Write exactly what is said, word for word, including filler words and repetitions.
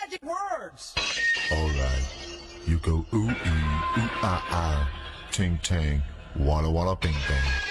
magic words. Alright. You go ooh ee, ooh ah ah, ting tang, walla walla bing bang.